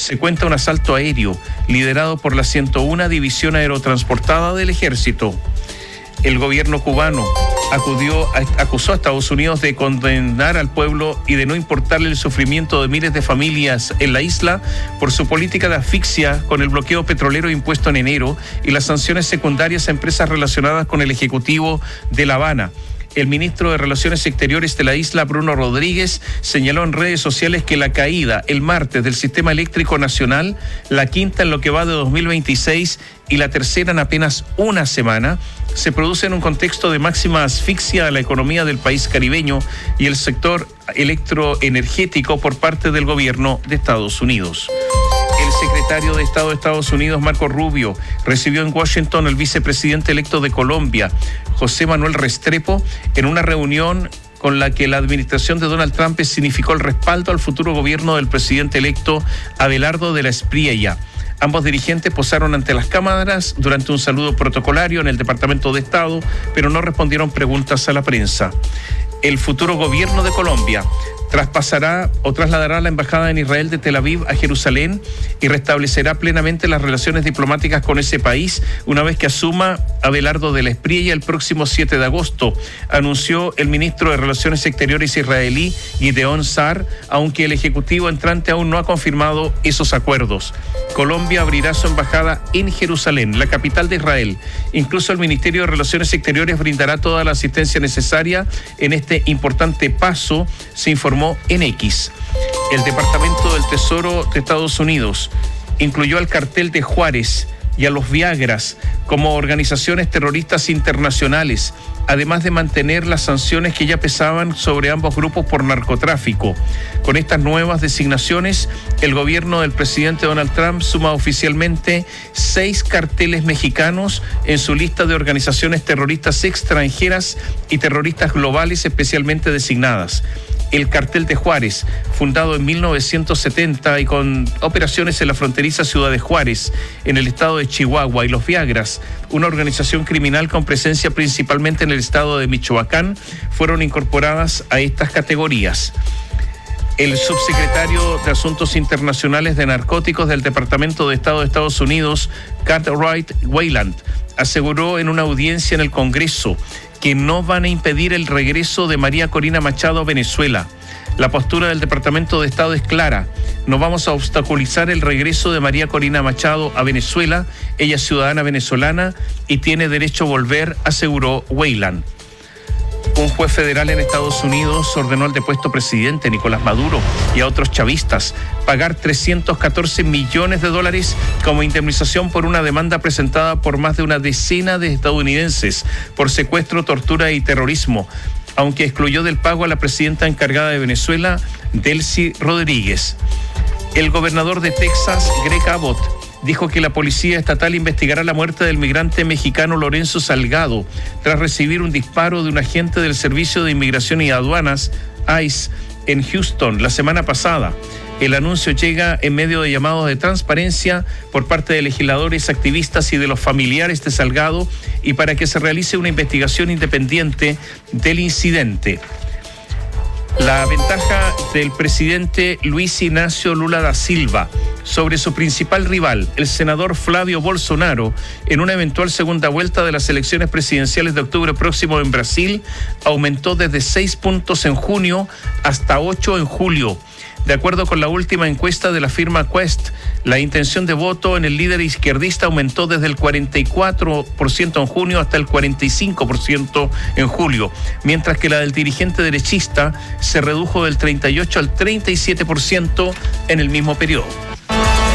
se cuenta un asalto aéreo liderado por la 101 División Aerotransportada del Ejército. El gobierno cubano acusó a Estados Unidos de condenar al pueblo y de no importarle el sufrimiento de miles de familias en la isla por su política de asfixia con el bloqueo petrolero impuesto en enero y las sanciones secundarias a empresas relacionadas con el Ejecutivo de La Habana. El ministro de Relaciones Exteriores de la isla, Bruno Rodríguez, señaló en redes sociales que la caída el martes del sistema eléctrico nacional, la quinta en lo que va de 2026 y la tercera en apenas una semana, se produce en un contexto de máxima asfixia de la economía del país caribeño y el sector electroenergético por parte del gobierno de Estados Unidos. El secretario de Estado de Estados Unidos, Marco Rubio, recibió en Washington al vicepresidente electo de Colombia, José Manuel Restrepo, en una reunión con la que la administración de Donald Trump significó el respaldo al futuro gobierno del presidente electo Abelardo de la Espriella. Ambos dirigentes posaron ante las cámaras durante un saludo protocolario en el Departamento de Estado, pero no respondieron preguntas a la prensa. El futuro gobierno de Colombia trasladará la embajada en Israel de Tel Aviv a Jerusalén y restablecerá plenamente las relaciones diplomáticas con ese país una vez que asuma Abelardo de la Espriella el próximo 7 de agosto, anunció el ministro de Relaciones Exteriores israelí Gideon Sa'ar, aunque el ejecutivo entrante aún no ha confirmado esos acuerdos. Colombia abrirá su embajada en Jerusalén, la capital de Israel. Incluso el Ministerio de Relaciones Exteriores brindará toda la asistencia necesaria en este importante paso, se informó en X. El Departamento del Tesoro de Estados Unidos incluyó al cartel de Juárez y a los Viagras como organizaciones terroristas internacionales, además de mantener las sanciones que ya pesaban sobre ambos grupos por narcotráfico. Con estas nuevas designaciones, el gobierno del presidente Donald Trump suma oficialmente 6 carteles mexicanos en su lista de organizaciones terroristas extranjeras y terroristas globales especialmente designadas. El Cartel de Juárez, fundado en 1970 y con operaciones en la fronteriza ciudad de Juárez, en el estado de Chihuahua, y los Viagras, una organización criminal con presencia principalmente en el estado de Michoacán, fueron incorporadas a estas categorías. El subsecretario de Asuntos Internacionales de Narcóticos del Departamento de Estado de Estados Unidos, Cartwright Wayland, aseguró en una audiencia en el Congreso que no van a impedir el regreso de María Corina Machado a Venezuela. La postura del Departamento de Estado es clara. No vamos a obstaculizar el regreso de María Corina Machado a Venezuela. Ella es ciudadana venezolana y tiene derecho a volver, aseguró Wayland. Un juez federal en Estados Unidos ordenó al depuesto presidente Nicolás Maduro y a otros chavistas pagar $314 millones como indemnización por una demanda presentada por más de una decena de estadounidenses por secuestro, tortura y terrorismo, aunque excluyó del pago a la presidenta encargada de Venezuela, Delcy Rodríguez. El gobernador de Texas, Greg Abbott, dijo que la policía estatal investigará la muerte del migrante mexicano Lorenzo Salgado tras recibir un disparo de un agente del Servicio de Inmigración y Aduanas, ICE, en Houston la semana pasada. El anuncio llega en medio de llamados de transparencia por parte de legisladores, activistas y de los familiares de Salgado y para que se realice una investigación independiente del incidente. La ventaja del presidente Luis Ignacio Lula da Silva sobre su principal rival, el senador Flavio Bolsonaro, en una eventual segunda vuelta de las elecciones presidenciales de octubre próximo en Brasil, aumentó desde 6 puntos en junio hasta 8 en julio. De acuerdo con la última encuesta de la firma Quest, la intención de voto en el líder izquierdista aumentó desde el 44% en junio hasta el 45% en julio, mientras que la del dirigente derechista se redujo del 38% al 37% en el mismo periodo.